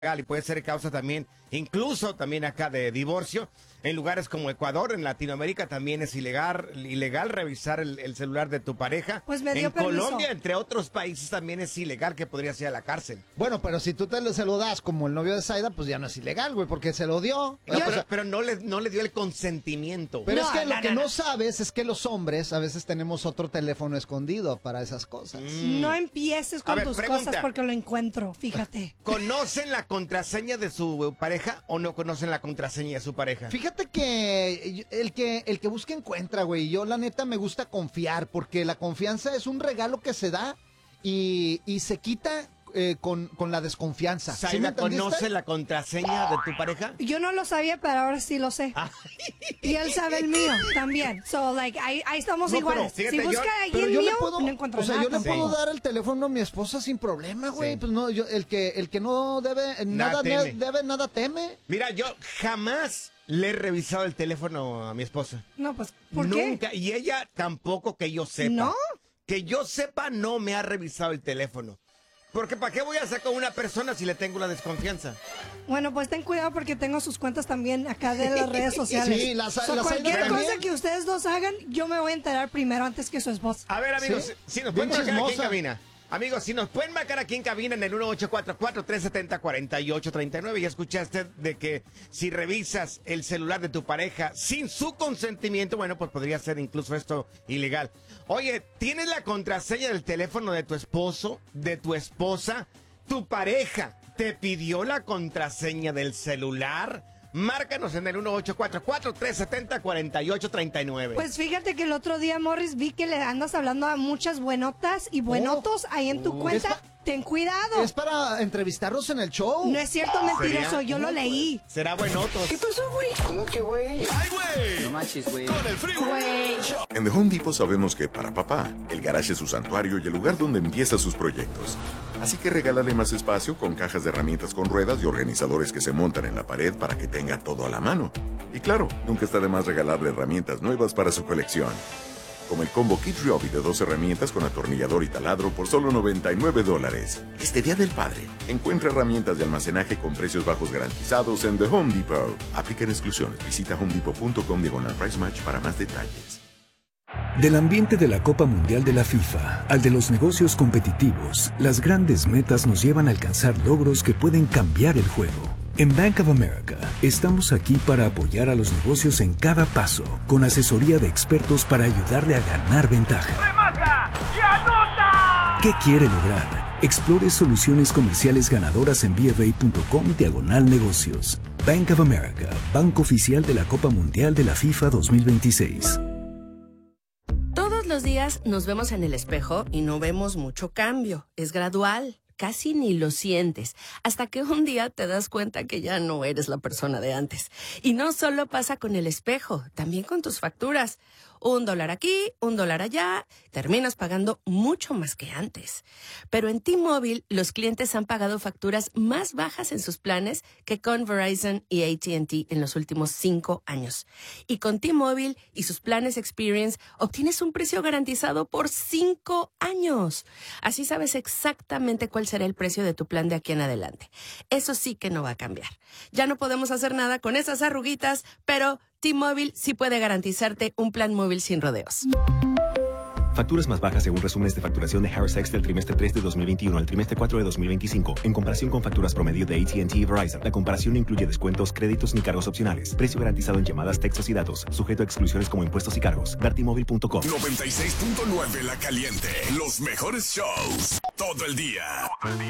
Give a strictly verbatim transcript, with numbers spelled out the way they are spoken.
y puede ser causa también, incluso también acá de divorcio. En lugares como Ecuador, en Latinoamérica también es ilegal, ilegal revisar el, el celular de tu pareja. Pues me dio en permiso. Colombia, entre otros países, también es ilegal, que podría ser a la cárcel. Bueno, pero si tú te lo, se lo das como el novio de Zaida, pues ya no es ilegal, güey, porque se lo dio. No, Yo, pero, o sea, pero no le, no le dio el consentimiento. pero No, es que no, lo que no, no, no. sabes es que los hombres a veces tenemos otro teléfono escondido para esas cosas. Mm. No empieces A con ver, tus pregunta. cosas porque lo encuentro, fíjate. ¿Conocen la contraseña de su pareja o no conocen la contraseña de su pareja? Fíjate que el que el que busca encuentra, güey. Yo la neta me gusta confiar, porque la confianza es un regalo que se da y, y se quita eh, con, con la desconfianza. ¿Sí me ¿Zaida entendiste? conoce la contraseña de tu pareja? Yo no lo sabía, pero ahora sí lo sé. Ah. Y él sabe el mío también. So, like, ahí, ahí estamos No, iguales. pero fíjate, Si busca yo- ahí Pero el yo mío, le puedo, no encuentro o sea, nada. yo le tampoco. puedo dar el teléfono a mi esposa sin problema, güey. Sí. Pues no, yo, el que el que no debe Nada nada, teme. ne- debe nada teme. Mira, yo jamás le he revisado el teléfono a mi esposa. No, pues, ¿por Nunca. qué? Y ella tampoco, que yo sepa. ¿No? Que yo sepa, no me ha revisado el teléfono. Porque ¿para qué voy a sacar a una persona si le tengo la desconfianza? Bueno, pues ten cuidado porque tengo sus cuentas también acá de las redes sociales. Sí, las- So, las cualquier Zaida cosa también. que ustedes dos hagan, yo me voy a enterar primero antes que su esposa. A ver, amigos, ¿Sí? si nos Bien pueden marcar aquí en chismosa. cabina. Amigos, si nos pueden marcar aquí en cabina en el uno ocho cuatro cuatro, tres siete cero, cuatro ocho tres nueve. Ya escuchaste de que si revisas el celular de tu pareja sin su consentimiento, bueno, pues podría ser incluso esto ilegal. Oye, ¿tienes la contraseña del teléfono de tu esposo, de tu esposa? ¿Tu pareja te pidió la contraseña del celular? Márcanos en el uno ocho cuatro cuatro, tres siete cero, cuatro ocho tres nueve. Pues fíjate que el otro día, Morris, vi que le andas hablando a muchas buenotas y buenotos ahí en tu Uh, cuenta. es pa- Ten cuidado. Es para entrevistarlos en el show. No es cierto, mentiroso, ¿Sería? yo lo leí. Será buenotos. pasó, güey? ¿Cómo que, güey? ¡Ay, güey! No manches, güey. Con el Freeway. En The Home Depot sabemos que para papá, el garage es su santuario y el lugar donde empieza sus proyectos. Así que regálale más espacio con cajas de herramientas con ruedas y organizadores que se montan en la pared para que tenga todo a la mano. Y claro, nunca está de más regalarle herramientas nuevas para su colección. Como el combo Kit Ryobi de dos herramientas con atornillador y taladro por solo noventa y nueve dólares. Este Día del Padre, encuentra herramientas de almacenaje con precios bajos garantizados en The Home Depot. Aplican exclusiones. Visita homedepot punto com diagonal price match para más detalles. Del ambiente de la Copa Mundial de la FIFA al de los negocios competitivos, las grandes metas nos llevan a alcanzar logros que pueden cambiar el juego. En Bank of America, estamos aquí para apoyar a los negocios en cada paso, con asesoría de expertos para ayudarle a ganar ventaja. ¡Remata! ¡Y anota! ¿Qué quiere lograr? Explore soluciones comerciales ganadoras en bfa.com diagonal negocios. Bank of America, banco oficial de la Copa Mundial de la FIFA dos mil veintiséis. Todos los días nos vemos en el espejo y no vemos mucho cambio. Es gradual, casi ni lo sientes, hasta que un día te das cuenta que ya no eres la persona de antes. Y no solo pasa con el espejo, también con tus facturas. Un dólar aquí, un dólar allá, terminas pagando mucho más que antes. Pero en T-Mobile, los clientes han pagado facturas más bajas en sus planes que con Verizon y A T and T en los últimos cinco años. Y con T-Mobile y sus planes Experience, obtienes un precio garantizado por cinco años. Así sabes exactamente cuál será el precio de tu plan de aquí en adelante. Eso sí que no va a cambiar. Ya no podemos hacer nada con esas arruguitas, pero T-Mobile sí puede garantizarte un plan móvil sin rodeos. Facturas más bajas según resúmenes de facturación de Harris X del trimestre tres de dos mil veintiuno al trimestre cuatro de dos mil veinticinco, en comparación con facturas promedio de A T and T y Verizon. La comparación no incluye descuentos, créditos ni cargos opcionales. Precio garantizado en llamadas, textos y datos, sujeto a exclusiones como impuestos y cargos. Dartimóvil punto com. noventa y seis punto nueve La Caliente. Los mejores shows. Todo el día.